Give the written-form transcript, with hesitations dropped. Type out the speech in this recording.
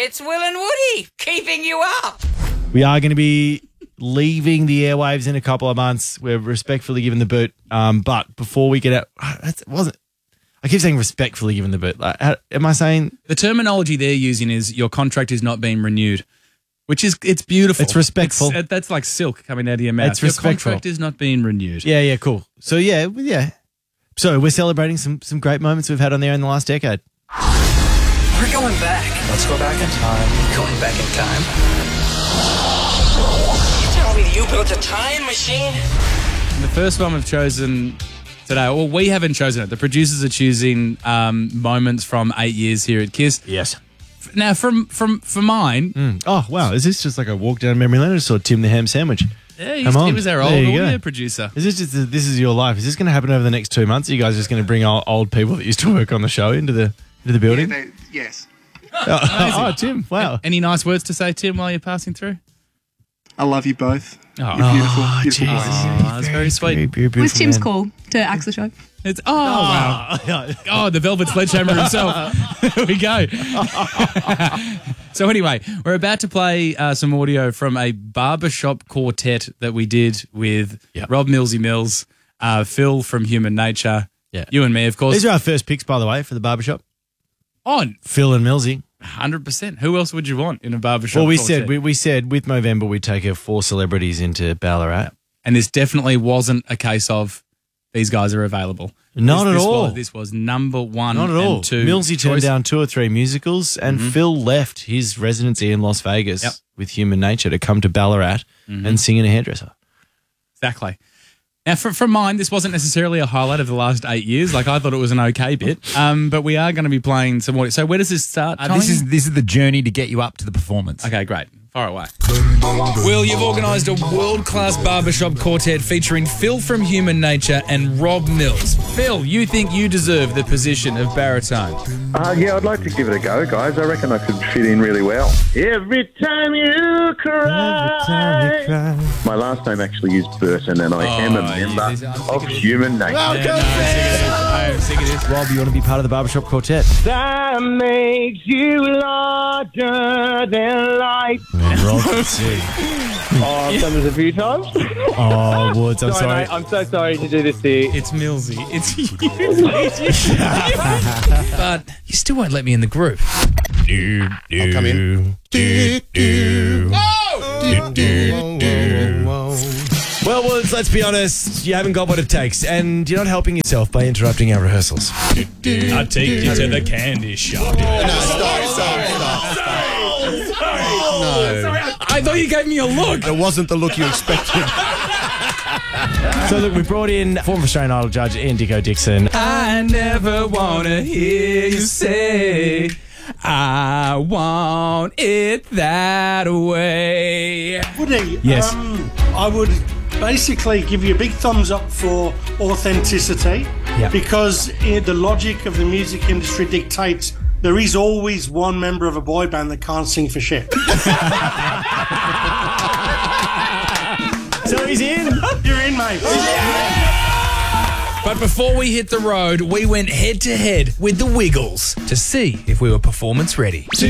It's Will and Woody keeping you up. We are going to be leaving the airwaves in a couple of months. We're respectfully given the boot. But before we get out, I keep saying respectfully given the boot. Like, am I saying? The terminology they're using is your contract is not being renewed, which is, it's beautiful. It's respectful. That's like silk coming out of your mouth. It's respectful. Your contract is not being renewed. Yeah, cool. So, yeah. So we're celebrating some great moments we've had on there in the last decade. We're going back. Let's go back in time. Going back in time? You tell me you built a time machine? The first one we've chosen today, well, we haven't chosen it. The producers are choosing moments from 8 years here at KISS. Yes. Now, for mine... Oh, wow. Is this just like a walk down memory lane or just saw Tim the Ham Sandwich? Yeah, he was our old audio producer. Is this just this is your life? Is this going to happen over the next 2 months? Are you guys just going to bring old people that used to work on the show into the building? Yeah, yes. Oh, Tim, wow. Any nice words to say, Tim, while you're passing through? I love you both. Oh. You're beautiful. Beautiful geez. boys. Oh, that's very sweet. Beautiful What's Tim's man. call to axe the show? It's wow. Oh, the Velvet Sledgehammer himself. There we go. So anyway, we're about to play some audio from a barbershop quartet that we did with Rob Millsy Mills, Phil from Human Nature, you and me, of course. These are our first picks, by the way, for the barbershop. On Phil and Millsy. 100%. Who else would you want in a barbershop? Well, we quartet? said with Movember we'd take our 4 celebrities into Ballarat. And this definitely wasn't a case of these guys are available. Not at all. This was number one Not at all. and 2. Millsy turned down 2 or 3 musicals, and Phil left his residency in Las Vegas with Human Nature to come to Ballarat and sing in a hairdresser. Exactly. Now, from mine, this wasn't necessarily a highlight of the last 8 years. Like, I thought it was an okay bit. But we are going to be playing some more. So where does this start, Tony? This is the journey to get you up to the performance. Okay, great. Far away. Will, you've organised a world-class barbershop quartet featuring Phil from Human Nature and Rob Mills. Phil, you think you deserve the position of baritone? Yeah, I'd like to give it a go, guys. I reckon I could fit in really well. Every time you cry. My last name actually is Burton, and I am a member of Human Nature. I'm sick of this. Rob, you want to be part of the barbershop quartet? That makes you larger than life. Rob, let's see. Oh, I've done this a few times. Oh, Woods, I'm sorry. Mate, I'm so sorry to do this to you. It's Millsy. It's you. But you still won't let me in the group. I'll come in. Well, Woods, let's be honest. You haven't got what it takes, and you're not helping yourself by interrupting our rehearsals. I take you to the candy shop. I thought you gave me a look. It wasn't the look you expected. So, look, we brought in former Australian Idol judge Ian Dicko Dixon. I never want to hear you say I want it that way. Woody, Yes. I would basically give you a big thumbs up for authenticity because the logic of the music industry dictates there is always one member of a boy band that can't sing for shit. So he's in. You're in, mate. But before we hit the road, we went head to head with the Wiggles to see if we were performance ready. 2